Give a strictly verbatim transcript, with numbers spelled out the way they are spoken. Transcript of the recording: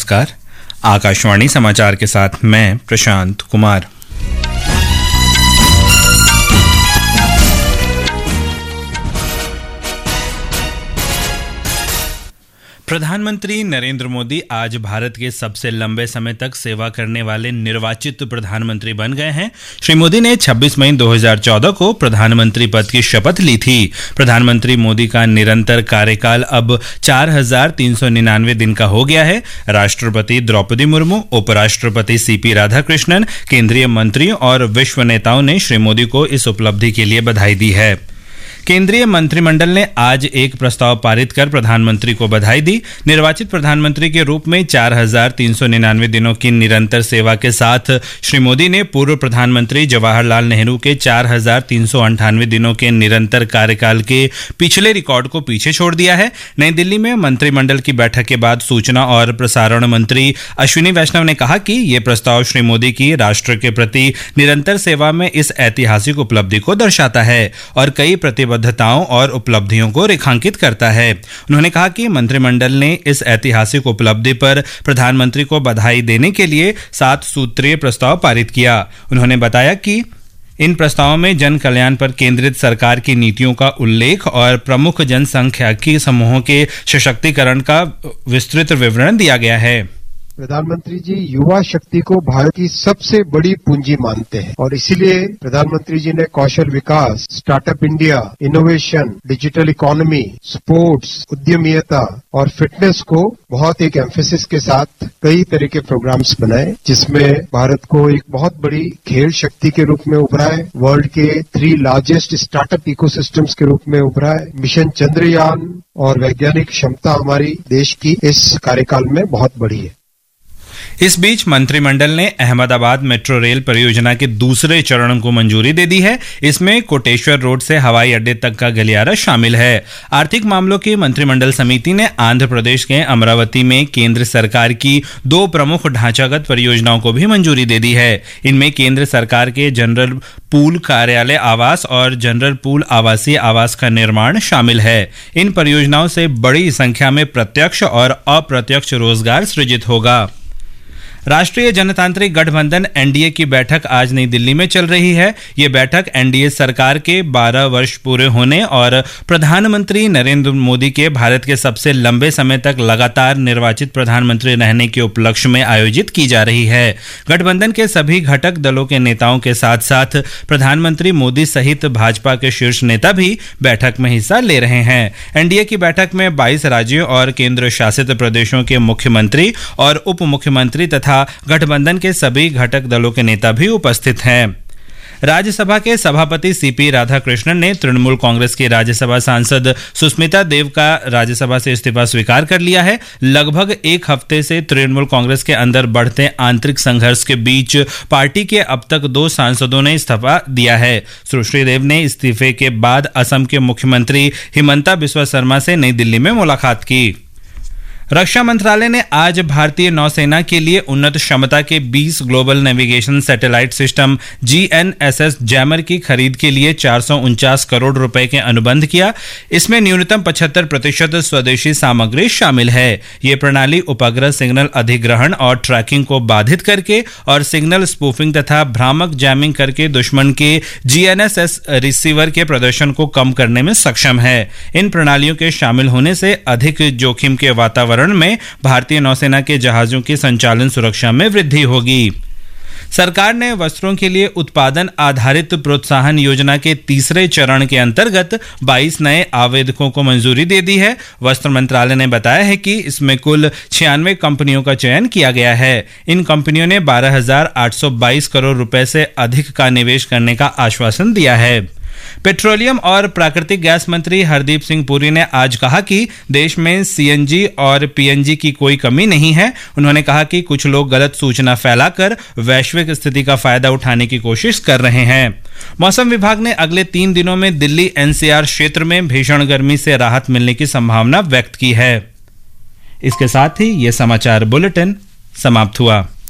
नमस्कार। आकाशवाणी समाचार के साथ मैं प्रशांत कुमार। प्रधानमंत्री नरेंद्र मोदी आज भारत के सबसे लंबे समय तक सेवा करने वाले निर्वाचित प्रधानमंत्री बन गए हैं। श्री मोदी ने छब्बीस मई दो हज़ार चौदह को प्रधानमंत्री पद की शपथ ली थी। प्रधानमंत्री मोदी का निरंतर कार्यकाल अब चार हजार तीन सौ निन्यानवे दिन का हो गया है। राष्ट्रपति द्रौपदी मुर्मू, उपराष्ट्रपति सीपी राधाकृष्णन, केंद्रीय मंत्रियों और विश्व नेताओं ने श्री मोदी को इस उपलब्धि के लिए बधाई दी है। केंद्रीय मंत्रिमंडल ने आज एक प्रस्ताव पारित कर प्रधानमंत्री को बधाई दी। निर्वाचित प्रधानमंत्री के रूप में चार हजार तीन सौ निन्यानवे दिनों की निरंतर सेवा के साथ श्री मोदी ने पूर्व प्रधानमंत्री जवाहरलाल नेहरू के चार हजार तीन सौ अंठानवे दिनों के निरंतर कार्यकाल के पिछले रिकॉर्ड को पीछे छोड़ दिया है। नई दिल्ली में मंत्रिमंडल की बैठक के बाद सूचना और प्रसारण मंत्री अश्विनी वैष्णव ने कहा कि ये प्रस्ताव श्री मोदी की राष्ट्र के प्रति निरंतर सेवा में इस ऐतिहासिक उपलब्धि को दर्शाता है और कई प्रतिबद्धताओं और उपलब्धियों को रेखांकित करता है। उन्होंने कहा कि मंत्रिमंडल ने इस ऐतिहासिक उपलब्धि पर प्रधानमंत्री को बधाई देने के लिए सात सूत्रीय प्रस्ताव पारित किया। उन्होंने बताया कि इन प्रस्तावों में जन कल्याण पर केंद्रित सरकार की नीतियों का उल्लेख और प्रमुख जनसंख्यिकी समूहों के सशक्तिकरण का विस्तृत विवरण दिया गया है। प्रधानमंत्री जी युवा शक्ति को भारत की सबसे बड़ी पूंजी मानते हैं और इसीलिए प्रधानमंत्री जी ने कौशल विकास, startup India, innovation, digital economy, sports, उद्यमियता और फिटनेस को बहुत एक एम्फेसिस के साथ कई तरह के प्रोग्राम्स बनाए, जिसमें भारत को एक बहुत बड़ी खेल शक्ति के रूप में उभरा है, वर्ल्ड के थ्री लार्जेस्ट स्टार्टअप इकोसिस्टम्स के रूप में उभरा है। मिशन चंद्रयान और वैज्ञानिक क्षमता हमारी देश की इस कार्यकाल में बहुत बड़ी है। इस बीच मंत्रिमंडल ने अहमदाबाद मेट्रो रेल परियोजना के दूसरे चरण को मंजूरी दे दी है। इसमें कोटेश्वर रोड से हवाई अड्डे तक का गलियारा शामिल है। आर्थिक मामलों की मंत्रिमंडल समिति ने आंध्र प्रदेश के अमरावती में केंद्र सरकार की दो प्रमुख ढांचागत परियोजनाओं को भी मंजूरी दे दी है। इनमें केंद्र सरकार के जनरल पूल कार्यालय आवास और जनरल पूल आवासीय आवास का निर्माण शामिल है। इन परियोजनाओं से बड़ी संख्या में प्रत्यक्ष और अप्रत्यक्ष रोजगार सृजित होगा। राष्ट्रीय जनतांत्रिक गठबंधन एनडीए की बैठक आज नई दिल्ली में चल रही है। ये बैठक एनडीए सरकार के बारह वर्ष पूरे होने और प्रधानमंत्री नरेंद्र मोदी के भारत के सबसे लंबे समय तक लगातार निर्वाचित प्रधानमंत्री रहने के उपलक्ष्य में आयोजित की जा रही है। गठबंधन के सभी घटक दलों के नेताओं के साथ साथ प्रधानमंत्री मोदी सहित भाजपा के शीर्ष नेता भी बैठक में हिस्सा ले रहे हैं। एनडीए की बैठक में बाईस राज्यों और केंद्र शासित प्रदेशों के मुख्यमंत्री और उप मुख्यमंत्री तथा गठबंधन के सभी घटक दलों के नेता भी उपस्थित हैं। राज्यसभा के सभापति सीपी राधाकृष्णन ने तृणमूल कांग्रेस की राज्यसभा सांसद सुष्मिता देव का राज्यसभा से इस्तीफा स्वीकार कर लिया है। लगभग एक हफ्ते से तृणमूल कांग्रेस के अंदर बढ़ते आंतरिक संघर्ष के बीच पार्टी के अब तक दो सांसदों ने इस्तीफा दिया है। सुश्री देव ने इस्तीफे के बाद असम के मुख्यमंत्री हिमंता बिस्वा शर्मा से नई दिल्ली में मुलाकात की। रक्षा मंत्रालय ने आज भारतीय नौसेना के लिए उन्नत क्षमता के बीस global navigation satellite system GNSS jammer की खरीद के लिए चार सौ उनचास करोड़ रुपए के अनुबंध किया। इसमें न्यूनतम पचहत्तर प्रतिशत स्वदेशी सामग्री शामिल है। ये प्रणाली उपग्रह सिग्नल अधिग्रहण और ट्रैकिंग को बाधित करके और सिग्नल स्पूफिंग तथा भ्रामक जैमिंग करके दुश्मन के जीएनएसएस रिसीवर के प्रदर्शन को कम करने में सक्षम है। इन प्रणालियों के शामिल होने से अधिक जोखिम के वातावरण में भारतीय नौसेना के जहाजों की संचालन सुरक्षा में वृद्धि होगी। सरकार ने वस्त्रों के लिए उत्पादन आधारित प्रोत्साहन योजना के तीसरे चरण के अंतर्गत बाईस नए आवेदकों को मंजूरी दे दी है। वस्त्र मंत्रालय ने बताया है कि इसमें कुल छियानवे कंपनियों का चयन किया गया है। इन कंपनियों ने बारह हजार आठ सौ बाईस करोड़ रुपए से अधिक का निवेश करने का आश्वासन दिया है। पेट्रोलियम और प्राकृतिक गैस मंत्री हरदीप सिंह पुरी ने आज कहा कि देश में सीएनजी और पीएनजी की कोई कमी नहीं है। उन्होंने कहा कि कुछ लोग गलत सूचना फैलाकर वैश्विक स्थिति का फायदा उठाने की कोशिश कर रहे हैं। मौसम विभाग ने अगले तीन दिनों में दिल्ली एनसीआर क्षेत्र में भीषण गर्मी से राहत मिलने की संभावना व्यक्त की है। इसके साथ ही यह समाचार बुलेटिन समाप्त हुआ।